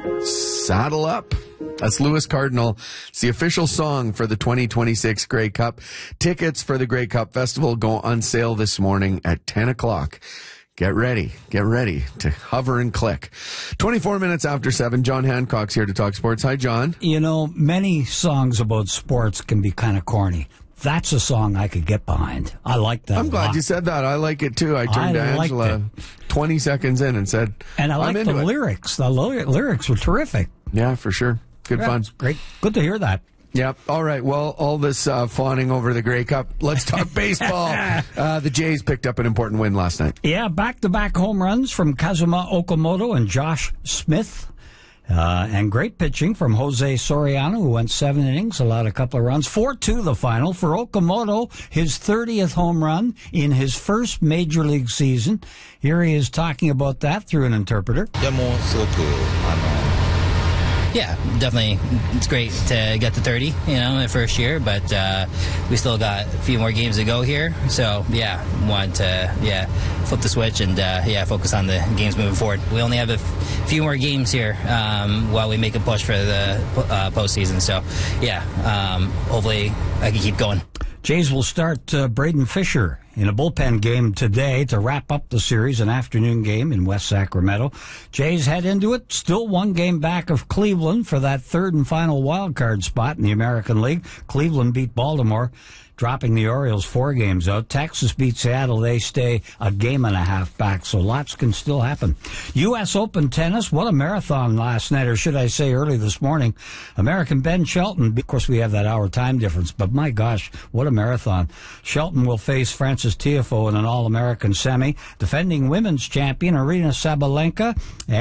Saddle Up. That's Louis Cardinal. It's the official song for the 2026 Grey Cup. Tickets for the Grey Cup Festival go on sale this morning at 10 o'clock. Get ready to hover and click. 24 minutes after 7, John Hancock's here to talk sports. Hi, John. You know, many songs about sports can be kind of corny. That's a song I could get behind. I like that. I'm glad you said that. I like it too. I turned to Angela 20 seconds in and said, and I like the lyrics. The lyrics were terrific. Yeah, for sure. Good fun. Great. Good to hear that. Yeah. All right. Well, all this fawning over the Grey Cup. Let's talk baseball. The Jays picked up an important win last night. Yeah, back-to-back home runs from Kazuma Okamoto and Josh Smith. And great pitching from Jose Soriano, who went 7 innings, allowed a couple of runs. 4-2 the final for Okamoto, his 30th home run in his first major league season. Here he is talking about that through an interpreter. Yeah, definitely. It's great to get to 30, in the first year, but we still got a few more games to go here. So, want to, flip the switch and, focus on the games moving forward. We only have a few more games here while we make a push for the postseason. So, hopefully I can keep going. Jays will start Braden Fisher in a bullpen game today to wrap up the series, an afternoon game in West Sacramento. Jays head into it, still one game back of Cleveland for that third and final wild card spot in the American League. Cleveland beat Baltimore, dropping the Orioles 4 games out. Texas beat Seattle. They stay a game and a half back, so lots can still happen. U.S. Open tennis, what a marathon last night, or should I say early this morning. American Ben Shelton, of course we have that hour time difference, but my gosh, what a marathon. Shelton will face Frances Tiafoe in an All-American semi. Defending women's champion Aryna Sabalenka